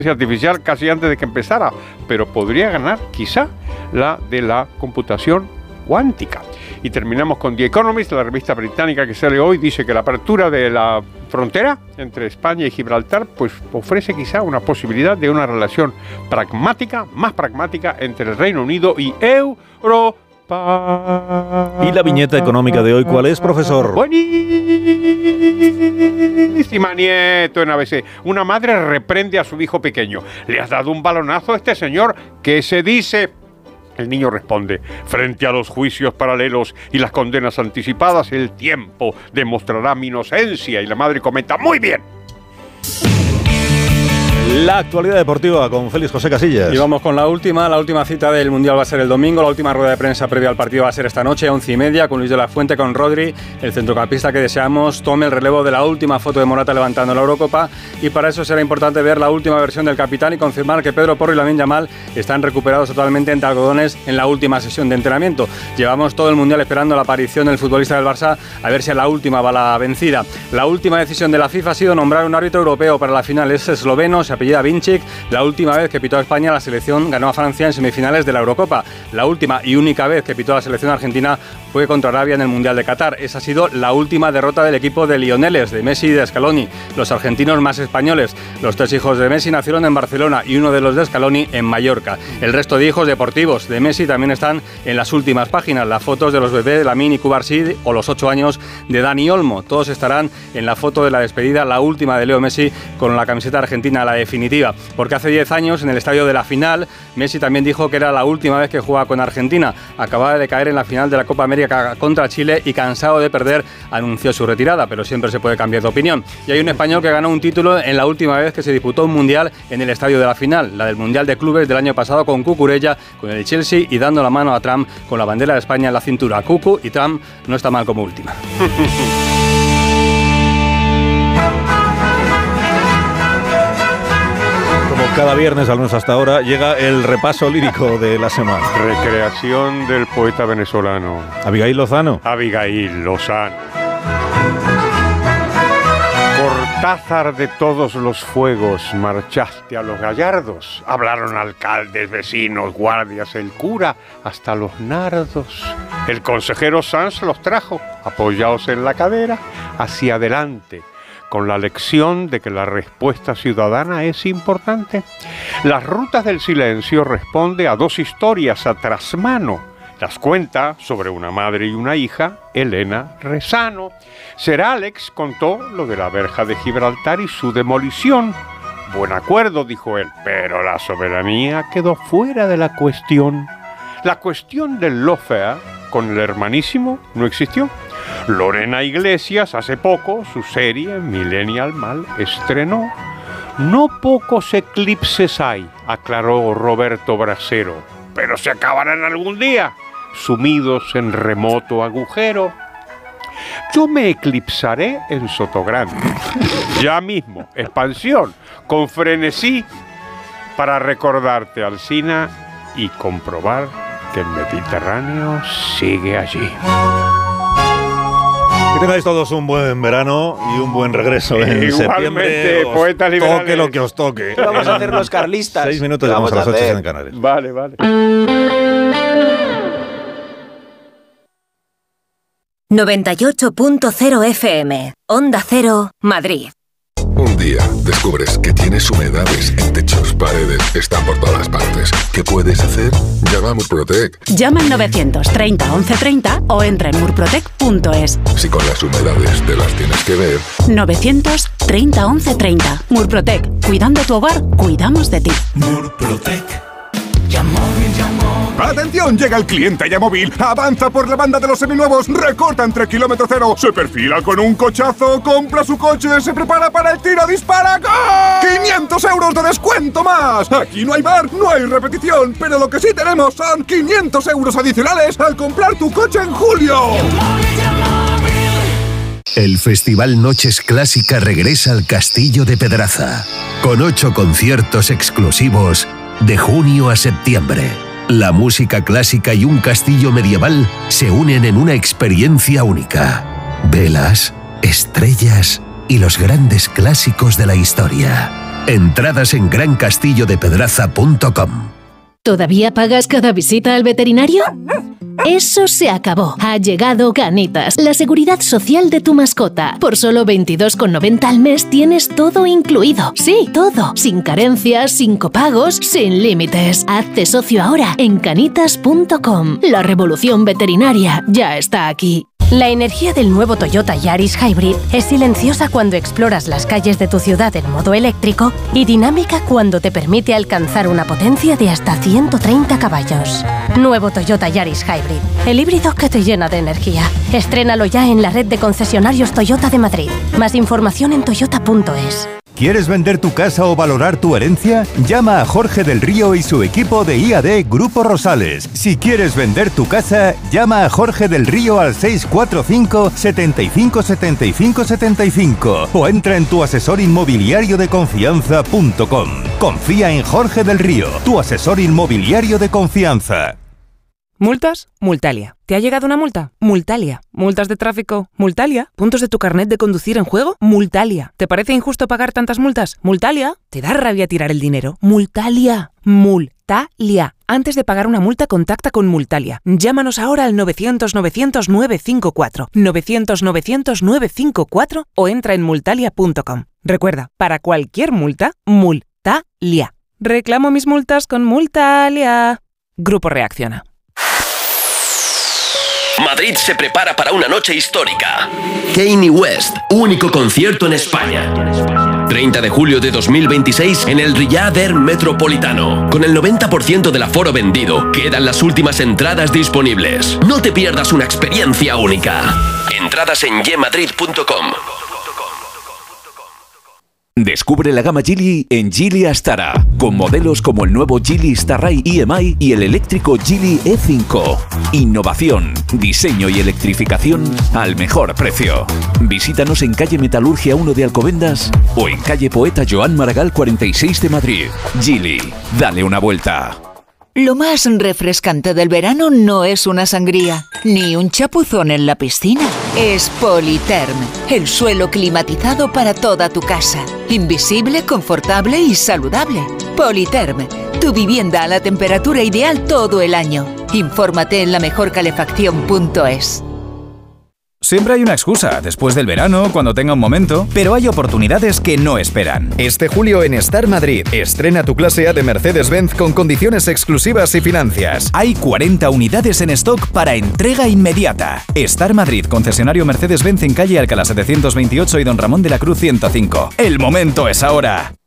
artificial casi antes de que empezara, pero podría ganar quizá la de la computación cuántica. Y terminamos con The Economist, la revista británica que sale hoy, dice que la apertura de la frontera entre España y Gibraltar pues ofrece quizá una posibilidad de una relación pragmática, más pragmática entre el Reino Unido y Europa. ¿Y la viñeta económica de hoy cuál es, profesor? Buenísima, Nieto, en ABC. Una madre reprende a su hijo pequeño. ¿Le has dado un balonazo a este señor? ¿Qué se dice? El niño responde: frente a los juicios paralelos y las condenas anticipadas, el tiempo demostrará mi inocencia. Y la madre comenta: muy bien. La actualidad deportiva con Félix José Casillas. Y vamos con la última cita del Mundial va a ser el domingo, la última rueda de prensa previa al partido va a ser esta noche, 11:30, con Luis de la Fuente, con Rodri, el centrocampista que deseamos tome el relevo de la última foto de Morata levantando la Eurocopa, y para eso será importante ver la última versión del capitán y confirmar que Pedro Porro y Lamine Yamal están recuperados totalmente entre algodones en la última sesión de entrenamiento. Llevamos todo el Mundial esperando la aparición del futbolista del Barça, a ver si a la última va la vencida. La última decisión de la FIFA ha sido nombrar un árbitro europeo para la final, es esloveno, se apellida Vinčić. La última vez que pitó a España, la selección ganó a Francia en semifinales de la Eurocopa. La última y única vez que pitó a la selección argentina fue contra Arabia en el Mundial de Qatar. Esa ha sido la última derrota del equipo de Lioneles, de Messi y de Scaloni, los argentinos más españoles. Los tres hijos de Messi nacieron en Barcelona y uno de los de Scaloni en Mallorca. El resto de hijos deportivos de Messi también están en las últimas páginas. Las fotos de los bebés de Lamine y Cubarsí o los 8 años de Dani Olmo. Todos estarán en la foto de la despedida, la última de Leo Messi con la camiseta argentina, la definitiva. Porque hace 10 años, en el estadio de la final, Messi también dijo que era la última vez que jugaba con Argentina. Acababa de caer en la final de la Copa América contra Chile y, cansado de perder, anunció su retirada, pero siempre se puede cambiar de opinión. Y hay un español que ganó un título en la última vez que se disputó un mundial en el estadio de la final, la del Mundial de Clubes del año pasado, con Cucurella, con el Chelsea, y dando la mano a Trump con la bandera de España en la cintura. Cucu y Trump no está mal como última. Cada viernes, al menos hasta ahora, llega el repaso lírico de la semana. Recreación del poeta venezolano Abigail Lozano. Cortázar de todos los fuegos, marchaste a los gallardos. Hablaron alcaldes, vecinos, guardias, el cura, hasta los nardos. El consejero Sanz los trajo, apoyados en la cadera, hacia adelante, con la lección de que la respuesta ciudadana es importante. Las rutas del silencio responde a 2 historias a trasmano. Las cuenta sobre una madre y una hija, Elena Rezano. Sir Alex contó lo de la verja de Gibraltar y su demolición. Buen acuerdo, dijo él, pero la soberanía quedó fuera de la cuestión. La cuestión del lawfare con el hermanísimo no existió. Lorena Iglesias hace poco su serie Millennial Mal estrenó. No pocos eclipses hay, aclaró Roberto Bracero, pero se acabarán algún día, sumidos en remoto agujero. Yo me eclipsaré en Sotogrande, ya mismo, expansión, con frenesí, para recordarte, Alsina, y comprobar que el Mediterráneo sigue allí. Que tengáis todos un buen verano y un buen regreso en septiembre. Poetas liberales. Toque lo que os toque. ¿Qué vamos a hacer los carlistas? 6 minutos, vamos a las 8 en Canarias. Vale, vale. 98.0 FM, Onda Cero, Madrid. Un día descubres que tienes humedades en techos, paredes, están por todas partes. ¿Qué puedes hacer? Llama a Murprotec. Llama al 930 1130 o entra en murprotec.es. Si con las humedades te las tienes que ver. 930 1130. Murprotec. Cuidando tu hogar, cuidamos de ti. Murprotec. ¡Atención! Llega el cliente Yamóvil. Avanza por la banda de los seminuevos. Recorta entre kilómetro cero. Se perfila con un cochazo. Compra su coche. Se prepara para el tiro. ¡Dispara! ¡Gol! 500 euros de descuento más. Aquí no hay bar, no hay repetición. Pero lo que sí tenemos son 500 euros adicionales al comprar tu coche en julio. El Festival Noches Clásica regresa al Castillo de Pedraza. Con 8 conciertos exclusivos de junio a septiembre. La música clásica y un castillo medieval se unen en una experiencia única. Velas, estrellas y los grandes clásicos de la historia. Entradas en grancastillodepedraza.com. ¿Todavía pagas cada visita al veterinario? Eso se acabó. Ha llegado Canitas, la seguridad social de tu mascota. Por solo 22,90 al mes tienes todo incluido. Sí, todo. Sin carencias, sin copagos, sin límites. Hazte socio ahora en canitas.com. La revolución veterinaria ya está aquí. La energía del nuevo Toyota Yaris Hybrid es silenciosa cuando exploras las calles de tu ciudad en modo eléctrico y dinámica cuando te permite alcanzar una potencia de hasta 130 caballos. Nuevo Toyota Yaris Hybrid, el híbrido que te llena de energía. Estrénalo ya en la red de concesionarios Toyota de Madrid. Más información en toyota.es. ¿Quieres vender tu casa o valorar tu herencia? Llama a Jorge del Río y su equipo de IAD Grupo Rosales. Si quieres vender tu casa, llama a Jorge del Río al 645 75 75 75 o entra en tuasesorinmobiliariodeconfianza.com. Confía en Jorge del Río, tu asesor inmobiliario de confianza. ¿Multas? Multalia. ¿Te ha llegado una multa? Multalia. ¿Multas de tráfico? Multalia. ¿Puntos de tu carnet de conducir en juego? Multalia. ¿Te parece injusto pagar tantas multas? Multalia. ¿Te da rabia tirar el dinero? Multalia. Multalia. Antes de pagar una multa, contacta con Multalia. Llámanos ahora al 900-900-954. 900-900-954 o entra en multalia.com. Recuerda, para cualquier multa, Multalia. Reclamo mis multas con Multalia. Grupo Reacciona. Madrid se prepara para una noche histórica. Kanye West, único concierto en España. 30 de julio de 2026 en el Riyadh Air Metropolitano. Con el 90% del aforo vendido, quedan las últimas entradas disponibles. No te pierdas una experiencia única. Entradas en yemadrid.com. Descubre la gama Geely en Geely Astara, con modelos como el nuevo Geely Starray EMI y el eléctrico Geely E5. Innovación, diseño y electrificación al mejor precio. Visítanos en calle Metalurgia 1 de Alcobendas o en calle Poeta Joan Maragall 46 de Madrid. Geely, dale una vuelta. Lo más refrescante del verano no es una sangría, ni un chapuzón en la piscina. Es Politerm, el suelo climatizado para toda tu casa. Invisible, confortable y saludable. Politerm, tu vivienda a la temperatura ideal todo el año. Infórmate en lamejorcalefacción.es. Siempre hay una excusa, después del verano, cuando tenga un momento, pero hay oportunidades que no esperan. Este julio en Star Madrid, estrena tu clase A de Mercedes-Benz con condiciones exclusivas y financias. Hay 40 unidades en stock para entrega inmediata. Star Madrid, concesionario Mercedes-Benz en calle Alcalá 728 y Don Ramón de la Cruz 105. El momento es ahora.